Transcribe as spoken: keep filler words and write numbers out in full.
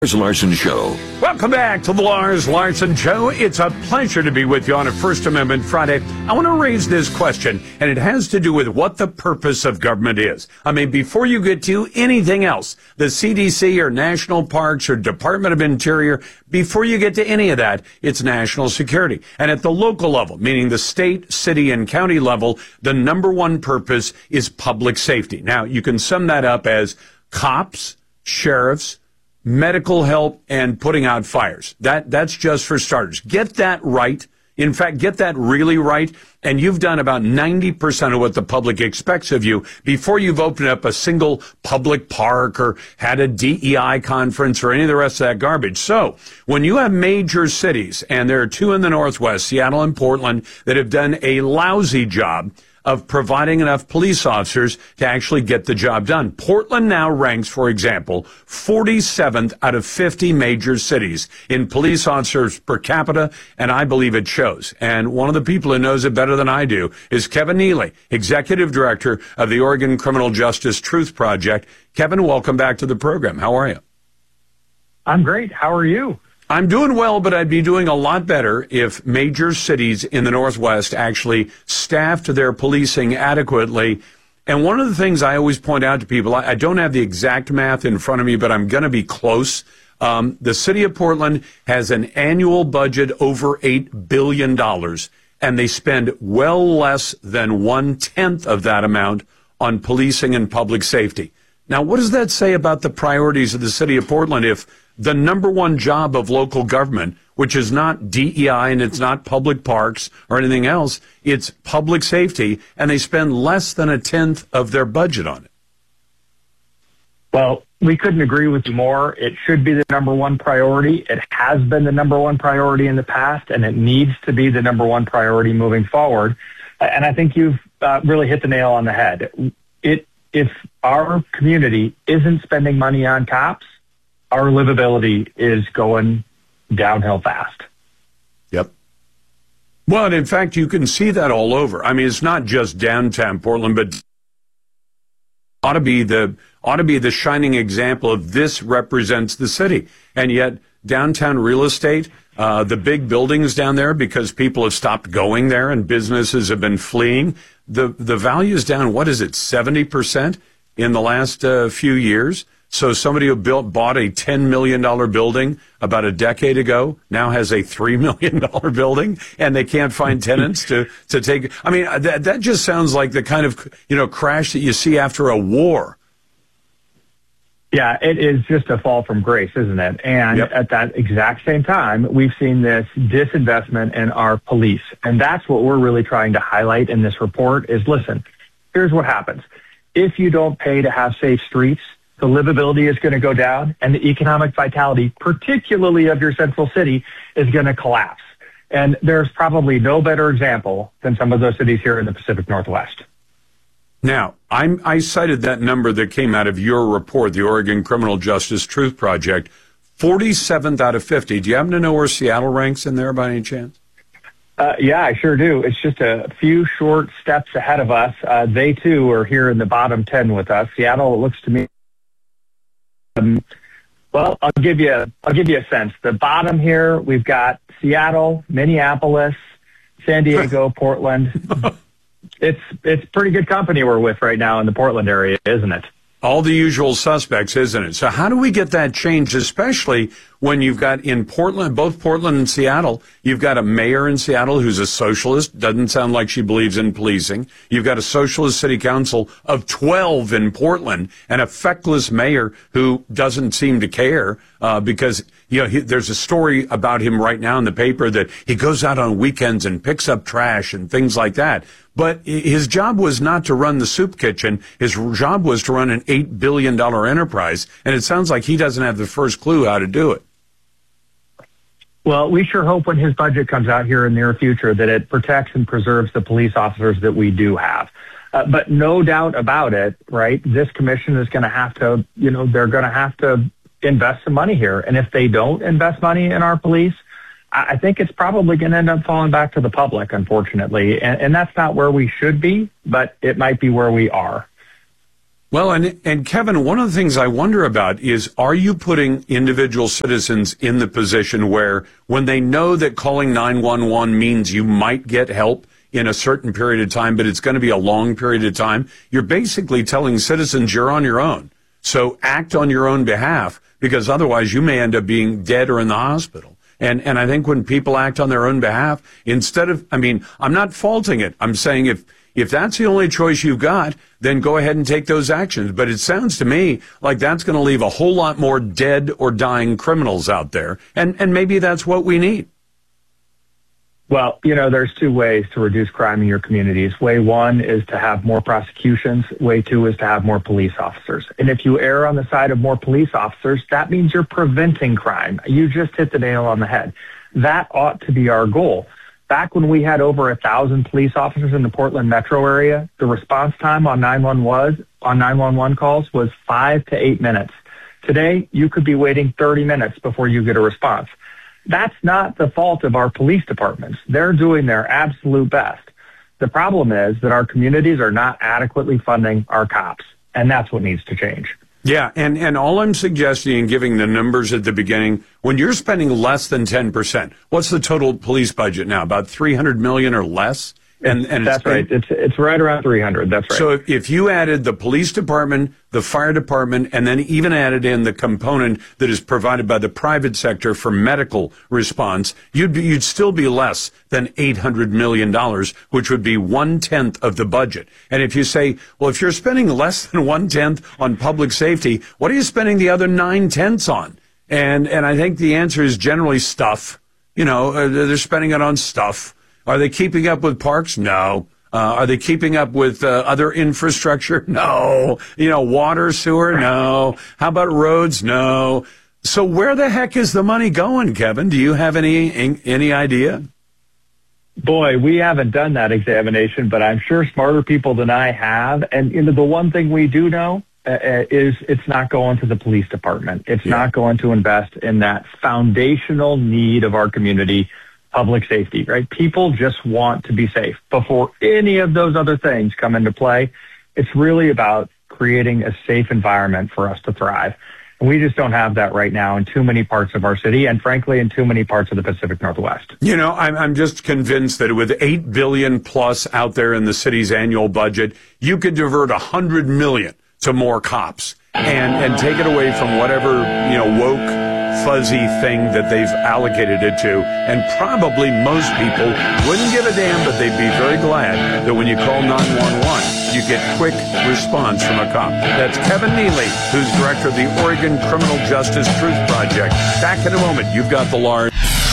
Lars Larson Show. Welcome back to the Lars Larson Show. It's a pleasure to be with you on a First Amendment Friday. I want to raise this question, and it has to do with what the purpose of government is. I mean, before you get to anything else, the C D C or national parks or Department of Interior, before you get to any of that, it's national security. And at the local level, meaning the state, city, and county level, the number one purpose is public safety. Now, you can sum that up as cops, sheriffs, medical help, and putting out fires. That that's just for starters. Get that right. In fact, get that really right, and you've done about ninety percent of what the public expects of you before you've opened up a single public park or had a D E I conference or any of the rest of that garbage. So when you have major cities, and there are two in the Northwest, Seattle and Portland, that have done a lousy job of providing enough police officers to actually get the job done. Portland now ranks, for example, forty-seventh out of fifty major cities in police officers per capita, and I believe it shows. And one of the people who knows it better than I do is Kevin Neely, Executive Director of the Oregon Criminal Justice Truth Project. Kevin, welcome back to the program. How are you? I'm great. How are you? I'm doing well, but I'd be doing a lot better if major cities in the Northwest actually staffed their policing adequately. And one of the things I always point out to people, I, I don't have the exact math in front of me, but I'm going to be close. Um, the city of Portland has an annual budget over eight billion dollars, and they spend well less than one-tenth of that amount on policing and public safety. Now, what does that say about the priorities of the city of Portland if the number one job of local government, which is not D E I and it's not public parks or anything else, it's public safety, and they spend less than a tenth of their budget on it? Well, we couldn't agree with you more. It should be the number one priority. It has been the number one priority in the past, and it needs to be the number one priority moving forward. And I think you've uh, really hit the nail on the head. It, if our community isn't spending money on cops, our livability is going downhill fast. Yep. Well, and in fact, you can see that all over. I mean, it's not just downtown Portland, but ought to be the ought to be the shining example of this represents the city. And yet, downtown real estate, uh, the big buildings down there, because people have stopped going there and businesses have been fleeing, the the value is down. What is it, seventy percent in the last uh, few years? So somebody who built, bought a ten million dollars building about a decade ago now has a three million dollars building, and they can't find tenants to, to take. I mean, that, that just sounds like the kind of, you know, crash that you see after a war. Yeah, it is just a fall from grace, isn't it? And yep. At that exact same time, we've seen this disinvestment in our police. And that's what we're really trying to highlight in this report is, listen, here's what happens. If you don't pay to have safe streets, the livability is going to go down, and the economic vitality, particularly of your central city, is going to collapse. And there's probably no better example than some of those cities here in the Pacific Northwest. Now, I'm, I cited that number that came out of your report, the Oregon Criminal Justice Truth Project, forty-seventh out of fifty. Do you happen to know where Seattle ranks in there by any chance? Uh, yeah, I sure do. It's just a few short steps ahead of us. Uh, they, too, are here in the bottom ten with us. Seattle, it looks to me, Um, well, I'll give you I'll give you a sense. The bottom here, we've got Seattle, Minneapolis, San Diego, Portland. It's it's pretty good company we're with right now in the Portland area, isn't it? All the usual suspects, isn't it? So how do we get that changed, especially when you've got in Portland, both Portland and Seattle, you've got a mayor in Seattle who's a socialist, doesn't sound like she believes in policing. You've got a socialist city council of twelve in Portland and a feckless mayor who doesn't seem to care uh, because, you know, he, there's a story about him right now in the paper that he goes out on weekends and picks up trash and things like that. But his job was not to run the soup kitchen. His job was to run an eight billion dollars enterprise, and it sounds like he doesn't have the first clue how to do it. Well, we sure hope when his budget comes out here in the near future that it protects and preserves the police officers that we do have. Uh, but no doubt about it, right, this commission is going to have to, you know, they're going to have to invest some money here. And if they don't invest money in our police, I think it's probably going to end up falling back to the public, unfortunately. And, and that's not where we should be, but it might be where we are. Well, and, and Kevin, one of the things I wonder about is, are you putting individual citizens in the position where when they know that calling nine one one means you might get help in a certain period of time, but it's going to be a long period of time, you're basically telling citizens you're on your own. So act on your own behalf, because otherwise you may end up being dead or in the hospital. And and I think when people act on their own behalf, instead of, I mean, I'm not faulting it. I'm saying if if that's the only choice you've got, then go ahead and take those actions. But it sounds to me like that's going to leave a whole lot more dead or dying criminals out there. And and maybe that's what we need. Well, you know, there's two ways to reduce crime in your communities. Way one is to have more prosecutions. Way two is to have more police officers. And if you err on the side of more police officers, that means you're preventing crime. You just hit the nail on the head. That ought to be our goal. Back when we had over a thousand police officers in the Portland metro area, the response time on nine one one on nine one one calls was five to eight minutes. Today, you could be waiting thirty minutes before you get a response. That's not the fault of our police departments. They're doing their absolute best. The problem is that our communities are not adequately funding our cops, and that's what needs to change. Yeah, and, and all I'm suggesting and giving the numbers at the beginning, when you're spending less than ten percent, what's the total police budget now? About three hundred million dollars or less? And, and that's it's been, right. It's it's right around three hundred. That's right. So if, if you added the police department, the fire department, and then even added in the component that is provided by the private sector for medical response, you'd be, you'd still be less than eight hundred million dollars, which would be one tenth of the budget. And if you say, well, if you're spending less than one tenth on public safety, what are you spending the other nine tenths on? And and I think the answer is generally stuff. You know, uh, they're spending it on stuff. Are they keeping up with parks? No. Uh, are they keeping up with uh, other infrastructure? No. You know, water, sewer? No. How about roads? No. So where the heck is the money going, Kevin? Do you have any any idea? Boy, we haven't done that examination, but I'm sure smarter people than I have. And you know, the one thing we do know uh, is it's not going to the police department. It's yeah. not going to invest in that foundational need of our community, public safety, right? People just want to be safe. Before any of those other things come into play, it's really about creating a safe environment for us to thrive. And we just don't have that right now in too many parts of our city and, frankly, in too many parts of the Pacific Northwest. You know, I'm, I'm just convinced that with eight billion dollars plus out there in the city's annual budget, you could divert one hundred million dollars to more cops and, and take it away from whatever, you know, woke, fuzzy thing that they've allocated it to, and probably most people wouldn't give a damn, but they'd be very glad that when you call nine one one, you get quick response from a cop. That's Kevin Neely, who's director of the Oregon Criminal Justice Truth Project. Back in a moment. You've got the large...